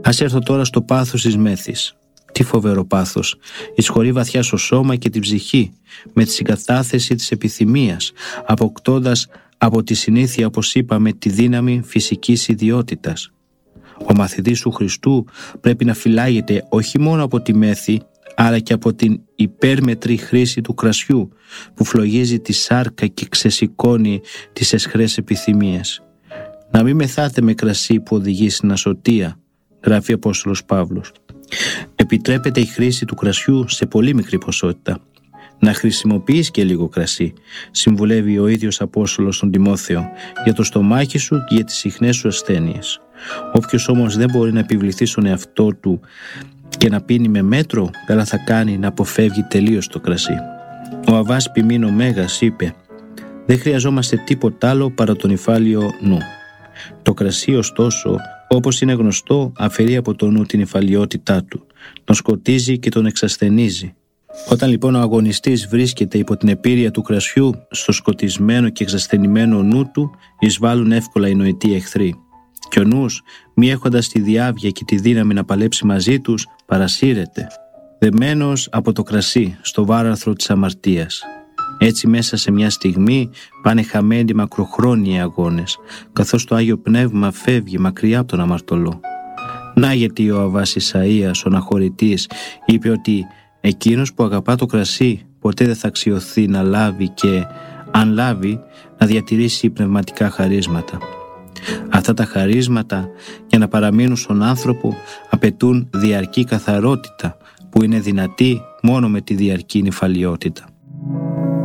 Ας έρθω τώρα στο πάθος της μέθης. Τι φοβερό πάθος! Εισχωρεί βαθιά στο σώμα και την ψυχή, με τη συγκατάθεση της επιθυμίας, αποκτώντας από τη συνήθεια, όπως είπαμε, τη δύναμη φυσικής ιδιότητας. Ο μαθητής του Χριστού πρέπει να φυλάγεται όχι μόνο από τη μέθη, αλλά και από την υπέρμετρη χρήση του κρασιού, που φλογίζει τη σάρκα και ξεσηκώνει τις αισχρές επιθυμίες. Να μην μεθάτε με κρασί που οδηγεί στην ασωτεία, γράφει ο Απόστολος Παύλος. Επιτρέπεται η χρήση του κρασιού σε πολύ μικρή ποσότητα. Να χρησιμοποιείς και λίγο κρασί, συμβουλεύει ο ίδιος Απόστολος στον Τιμόθεο, για το στομάχι σου και για τις συχνές σου ασθένειες. Όποιος όμως δεν μπορεί να επιβληθεί στον εαυτό του και να πίνει με μέτρο, καλά θα κάνει να αποφεύγει τελείως το κρασί. Ο Αββάς Ποιμήν Μέγας είπε: «Δεν χρειαζόμαστε τίποτα άλλο παρά τον υφάλιο νου». Το κρασί, ωστόσο, όπως είναι γνωστό, αφαιρεί από το νου την υφαλιότητά του, τον σκοτίζει και τον εξασθενίζει. Όταν λοιπόν ο αγωνιστής βρίσκεται υπό την επήρεια του κρασιού, στο σκοτισμένο και εξασθενημένο νου του εισβάλλουν εύκολα οι νοητοί εχθροί. Και ο νους, μη έχοντας τη διάβια και τη δύναμη να παλέψει μαζί τους, παρασύρεται, δεμένος από το κρασί στο βάραθρο της αμαρτίας. Έτσι μέσα σε μια στιγμή πάνε χαμένοι μακροχρόνιοι αγώνες, καθώς το Άγιο Πνεύμα φεύγει μακριά από τον αμαρτωλό. Να γιατί ο Αββάς Ισαΐας, ο αναχωρητής, είπε ότι εκείνος που αγαπά το κρασί ποτέ δεν θα αξιωθεί να λάβει και, αν λάβει, να διατηρήσει πνευματικά χαρίσματα. Αυτά τα χαρίσματα, για να παραμείνουν στον άνθρωπο, απαιτούν διαρκή καθαρότητα, που είναι δυνατή μόνο με τη διαρκή νηφαλιότητα.